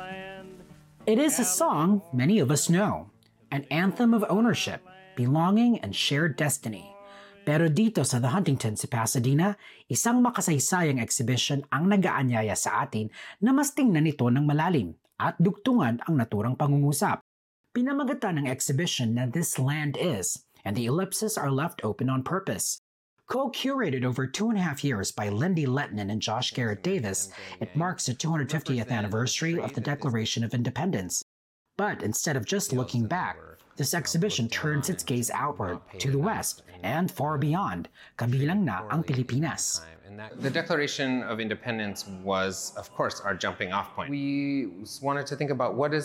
It is a song many of us know, an anthem of ownership, belonging, and shared destiny. Pero dito sa The Huntington sa Pasadena, isang makasaysayang exhibition ang nag-aanyaya sa atin na mas tingnan ito ng malalim at dugtungan ang naturang pangungusap. Pinamagatan ng exhibition na This Land Is, and the ellipses are left open on purpose. Co-curated over 2.5 years by Lindy Letnin and Josh Garrett Davis, it marks the 250th anniversary of the Declaration of Independence. But instead of just looking back, this exhibition turns its gaze outward, to the west, and far beyond, kabilang na ang Pilipinas. The Declaration of Independence was, of course, our jumping off point. We wanted to think about what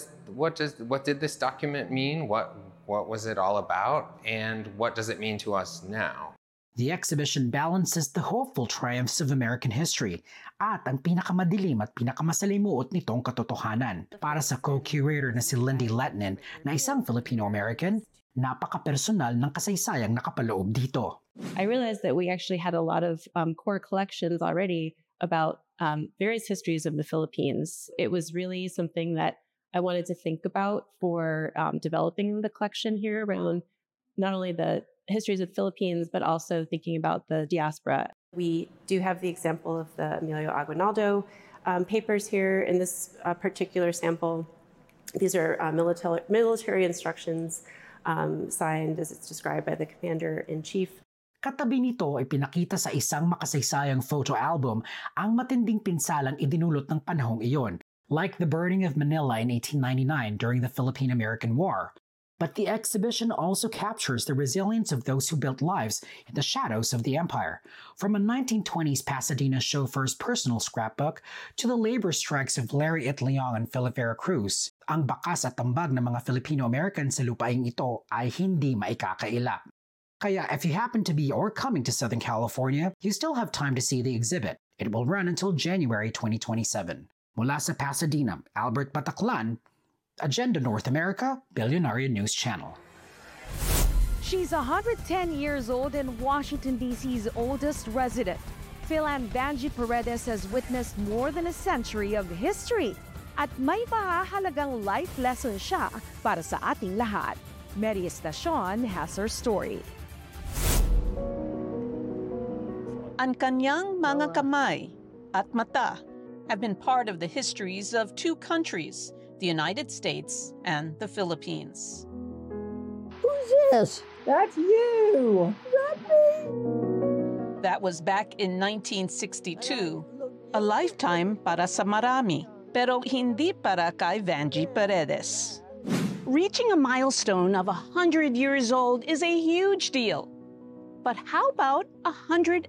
did this document mean? What was it all about? And what does it mean to us now? The exhibition balances the hopeful triumphs of American history at ang pinakamadilim at pinakamasalimuot nitong katotohanan. Para sa co-curator na si Lindy Letnin na isang Filipino-American, napaka-personal ng kasaysayang nakapaloob dito. I realized that we actually had a lot of core collections already about various histories of the Philippines. It was really something that I wanted to think about for developing the collection here around not only the histories of the Philippines, but also thinking about the diaspora. We do have the example of the Emilio Aguinaldo papers here in this particular sample. These are military instructions signed as it's described by the Commander-in-Chief. Katabi nito ay pinakita sa isang makasaysayang photo album ang matinding pinsalang idinulot ng panahong iyon, like the burning of Manila in 1899 during the Philippine-American War. But the exhibition also captures the resilience of those who built lives in the shadows of the empire, from a 1920s Pasadena chauffeur's personal scrapbook to the labor strikes of Larry Itliong and Philip Vera Cruz. Ang bakas at tambag ng mga Filipino-American sa lupaing ito ay hindi maikakaila. Kaya if you happen to be or coming to Southern California, you still have time to see the exhibit. It will run until January 2027. Mula sa Pasadena, Albert Bataclan, Agenda North America, Billionaire News Channel. She's 110 years old and Washington, D.C.'s oldest resident. Philan Banji Paredes has witnessed more than a century of history. At may mahahalagang life lesson siya para sa ating lahat. Mary Estacion has her story. Ang kanyang mga kamay at mata have been part of the histories of two countries, the United States and the Philippines. Who's this? That's you! Is that me? That was back in 1962, a lifetime para sa marami, pero hindi para kay Vanji Paredes. Reaching a milestone of 100 years old is a huge deal. But how about 110?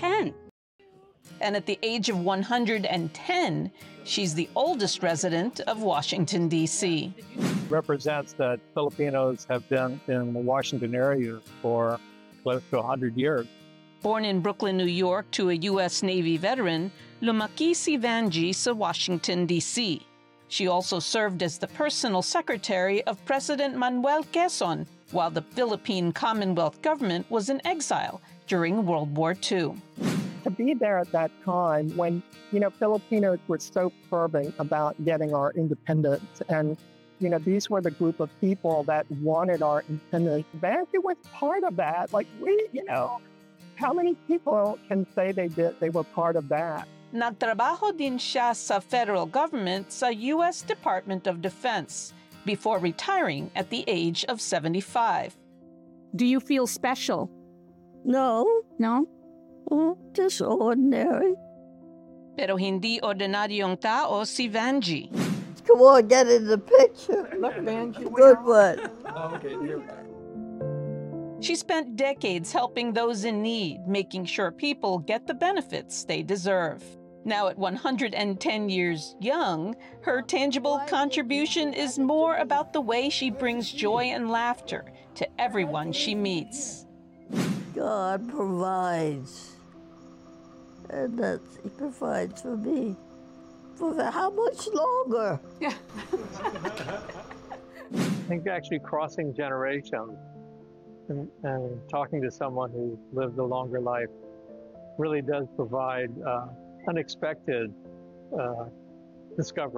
And at the age of 110, she's the oldest resident of Washington, D.C. Represents that Filipinos have been in the Washington area for close to 100 years. Born in Brooklyn, New York to a U.S. Navy veteran, lumaki si Vanji sa Washington, D.C. She also served as the personal secretary of President Manuel Quezon while the Philippine Commonwealth government was in exile during World War II. To be there at that time when, Filipinos were so fervent about getting our independence. And, these were the group of people that wanted our independence. Vanji was part of that. How many people can say they were part of that? Nagtrabaho din siya sa federal government sa U.S. Department of Defense before retiring at the age of 75. Do you feel special? No. No? Just ordinary. Pero hindi ordinaryong tao si Vanji. Come on, get in the picture. Look, Vanji. Good one. Okay, here. She spent decades helping those in need, making sure people get the benefits they deserve. Now at 110 years young, her tangible contribution is more about the way she brings joy and laughter to everyone she meets. God provides. And He provides for me. For how much longer? I think actually crossing generations and talking to someone who lived a longer life really does provide unexpected discovery.